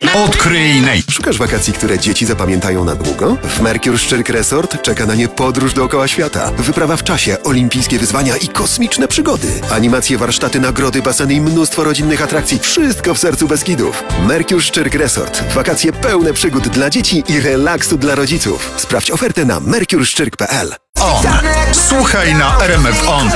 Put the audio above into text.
Odkryj Szukasz wakacji, które dzieci zapamiętają na długo? W Mercure Szczyrk Resort czeka na nie podróż dookoła świata. Wyprawa w czasie, olimpijskie wyzwania i kosmiczne przygody. Animacje, warsztaty, nagrody, baseny i mnóstwo rodzinnych atrakcji. Wszystko w sercu Beskidów. Mercure Szczyrk Resort. Wakacje pełne przygód dla dzieci i relaksu dla rodziców. Sprawdź ofertę na mercureszczyrk.pl. On. Słuchaj na RMF On.